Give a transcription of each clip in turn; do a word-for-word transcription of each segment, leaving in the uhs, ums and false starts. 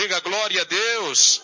diga glória a Deus.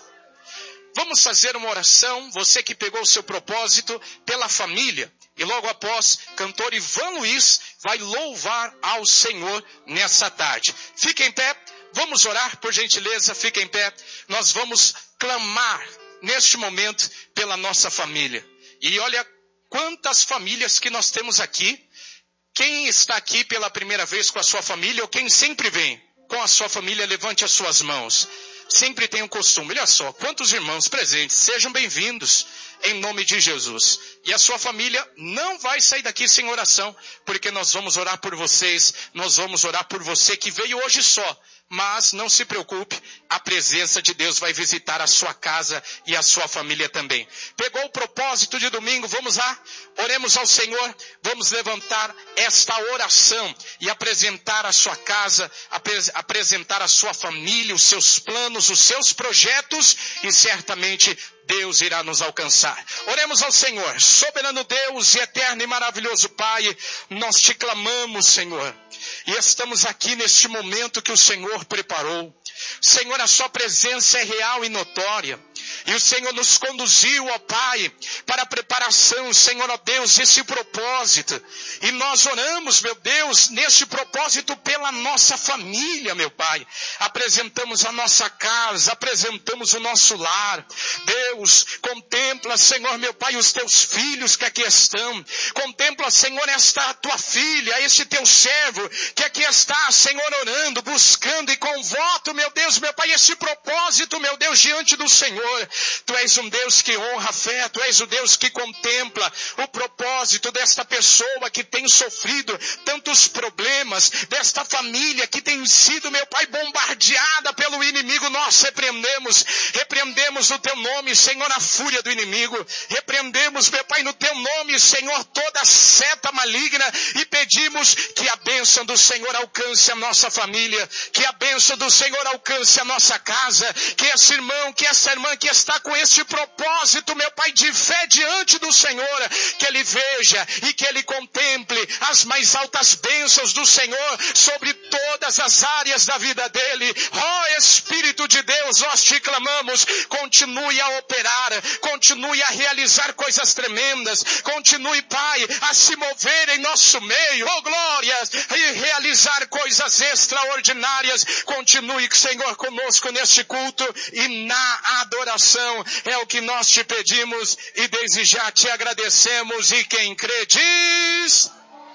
Vamos fazer uma oração, você que pegou o seu propósito, pela família. E logo após, cantor Ivan Luiz vai louvar ao Senhor nessa tarde. Fique em pé, vamos orar, por gentileza, fique em pé. Nós vamos clamar neste momento pela nossa família. E olha quantas famílias que nós temos aqui. Quem está aqui pela primeira vez com a sua família, ou quem sempre vem com a sua família, levante as suas mãos. Sempre tem um costume, olha só, quantos irmãos presentes, sejam bem-vindos em nome de Jesus. E a sua família não vai sair daqui sem oração, porque nós vamos orar por vocês, nós vamos orar por você que veio hoje só. Mas não se preocupe, a presença de Deus vai visitar a sua casa e a sua família também. Pegou o propósito de domingo, vamos lá? Oremos ao Senhor, vamos levantar esta oração e apresentar a sua casa, apres- apresentar a sua família, os seus planos, os seus projetos, e certamente Deus irá nos alcançar. Oremos ao Senhor. Soberano Deus e eterno e maravilhoso Pai, nós te clamamos, Senhor. E estamos aqui neste momento que o Senhor preparou. Senhor, a sua presença é real e notória. E o Senhor nos conduziu, ó Pai, para a preparação, Senhor, ó Deus, esse propósito. E nós oramos, meu Deus, nesse propósito pela nossa família, meu Pai. Apresentamos a nossa casa, apresentamos o nosso lar. Deus, contempla, Senhor, meu Pai, os teus filhos que aqui estão. Contempla, Senhor, esta tua filha, este teu servo, que aqui está, Senhor, orando, buscando e com voto, meu Deus, meu Pai, esse propósito, meu Deus, diante do Senhor. Tu és um Deus que honra a fé, Tu és o Deus que contempla o propósito desta pessoa que tem sofrido tantos problemas, desta família que tem sido, meu Pai, bombardeada pelo inimigo. Nós repreendemos, repreendemos no Teu nome, Senhor, a fúria do inimigo. Repreendemos, meu Pai, no Teu nome, Senhor, toda seta maligna e pedimos que a bênção do Senhor alcance a nossa família, que a bênção do Senhor alcance a nossa casa, que esse irmão, que essa irmã que está com esse propósito, meu Pai, de fé diante do Senhor, que ele veja e que ele contemple as mais altas bênçãos do Senhor sobre todas as áreas da vida dele. Ó Espírito de Deus, nós te clamamos, continue a operar, continue a realizar coisas tremendas, continue, Pai, a se mover em nosso meio, ó glórias, e realizar coisas extraordinárias. Continue, Senhor, conosco neste culto e na adoração. É o que nós te pedimos e desde já te agradecemos. E quem crê diz: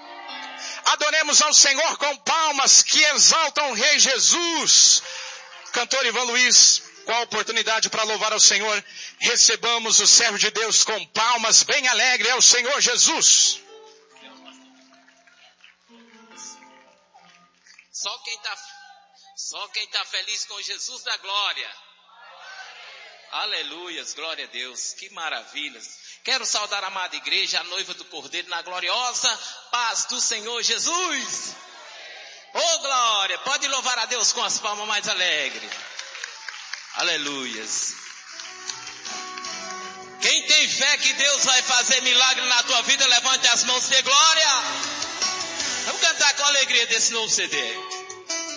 adoremos ao Senhor com palmas que exaltam o Rei Jesus. Cantor Ivan Luiz, qual a oportunidade para louvar ao Senhor? Recebamos o servo de Deus com palmas bem alegre ao Senhor Jesus. Só quem está só quem tá feliz com Jesus da glória. Aleluias, glória a Deus, que maravilhas. Quero saudar a amada igreja, a noiva do Cordeiro, na gloriosa paz do Senhor Jesus. Oh glória, pode louvar a Deus com as palmas mais alegres. Aleluias. Quem tem fé que Deus vai fazer milagre na tua vida, levante as mãos e dê glória. Vamos cantar com alegria desse novo C D.